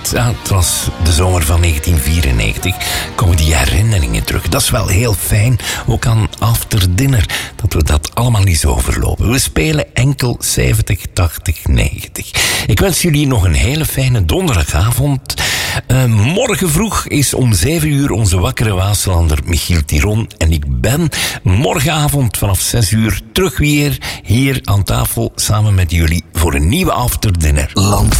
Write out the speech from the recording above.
het was de zomer van 1994, komen die herinneringen terug. Dat is wel heel fijn, ook aan After Dinner, dat we dat allemaal niet zo overlopen. We spelen enkel 70, 80, 90. Ik wens jullie nog een hele fijne donderdagavond. Morgen vroeg is om 7 uur onze wakkere Waaslander Michiel Tiron. En ik ben morgenavond vanaf 6 uur terug weer hier aan tafel samen met jullie voor een nieuwe After Dinner. Land